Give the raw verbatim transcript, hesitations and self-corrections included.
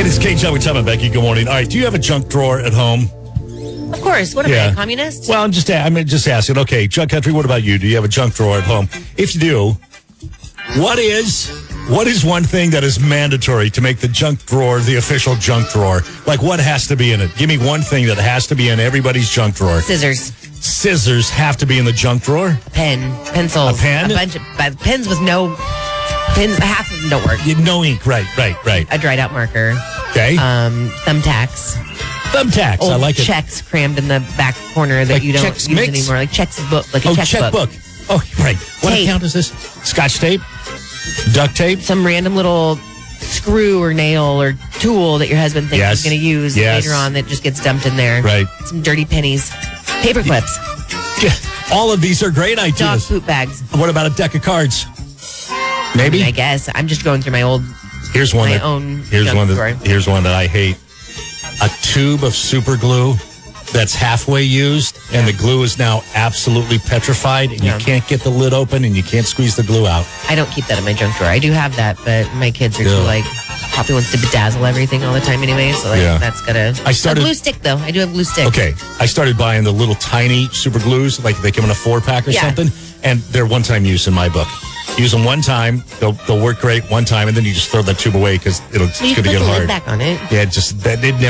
It is Kate Chubb with Tom and Becky. Good morning. All right, do you have a junk drawer at home? Of course. What am Yeah. I, a communist? Well, I'm just I'm just asking. Okay, Junk Country, what about you? Do you have a junk drawer at home? If you do, what is what is one thing that is mandatory to make the junk drawer the official junk drawer? Like, what has to be in it? Give me one thing that has to be in everybody's junk drawer. Scissors. Scissors have to be in the junk drawer? A pen. Pencils. A pen? A bunch of uh, pens with no... Pens, half of them don't work. You- No ink. Right, right, right. A dried out marker. Okay. Um, thumbtacks. Thumbtacks. Old I like it. checks crammed in the back corner that Like you don't checks use mix? anymore. Like checks book. Like a Oh, checkbook. checkbook. Oh, right. What Tape. account is this? Scotch tape? Duct tape? Some random little screw or nail or tool that your husband thinks Yes. he's going to use Yes. later on that just gets dumped in there. Right. Some dirty pennies. Paper clips. Yeah, all of these are great Dog ideas. poop bags. What about a deck of cards? I Maybe. mean, I guess. I'm just going through my old... Here's one my that own here's junk one that drawer. here's one that I hate. A tube of super glue that's halfway used and the glue is now absolutely petrified and Yeah. you can't get the lid open and you can't squeeze the glue out. I don't keep that in my junk drawer. I do have that, but my kids are Yeah. too like Poppy wants to bedazzle everything all the time anyway. So like Yeah. that's gotta. I started- a glue stick though. I do have glue stick. Okay, I started buying the little tiny super glues, like they come in a four pack or Yeah. something, and they're one time use in my book. Use them one time, they'll they'll work great one time, and then you just throw that tube away because it'll it's You going to put get the lid hard. back on it. Yeah, just that it never.